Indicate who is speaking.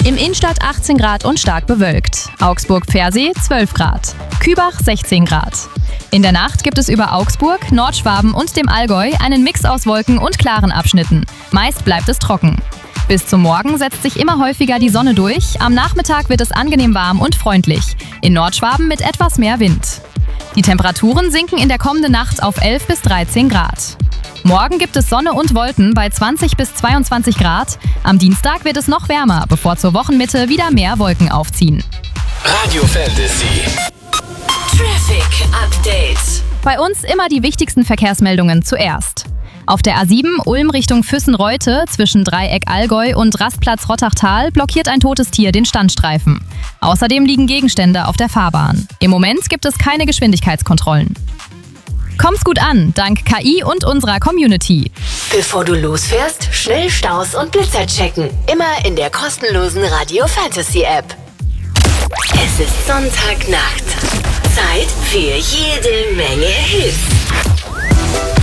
Speaker 1: Im Innstadt 18 Grad und stark bewölkt. Augsburg-Pfersee 12 Grad. Kübach 16 Grad. In der Nacht gibt es über Augsburg, Nordschwaben und dem Allgäu einen Mix aus Wolken und klaren Abschnitten. Meist bleibt es trocken. Bis zum Morgen setzt sich immer häufiger die Sonne durch. Am Nachmittag wird es angenehm warm und freundlich. In Nordschwaben mit etwas mehr Wind. Die Temperaturen sinken in der kommenden Nacht auf 11 bis 13 Grad. Morgen gibt es Sonne und Wolken bei 20 bis 22 Grad. Am Dienstag wird es noch wärmer, bevor zur Wochenmitte wieder mehr Wolken aufziehen.
Speaker 2: Radio Fantasy.
Speaker 3: Traffic Update.
Speaker 1: Bei uns immer die wichtigsten Verkehrsmeldungen zuerst. Auf der A7 Ulm Richtung Füssen-Reute zwischen Dreieck Allgäu und Rastplatz Rottachtal blockiert ein totes Tier den Standstreifen. Außerdem liegen Gegenstände auf der Fahrbahn. Im Moment gibt es keine Geschwindigkeitskontrollen. Komm's gut an, dank KI und unserer Community.
Speaker 3: Bevor du losfährst, schnell Staus und Blitzer checken. Immer in der kostenlosen Radio Fantasy App. Es ist Sonntagnacht. Zeit für jede Menge Hits.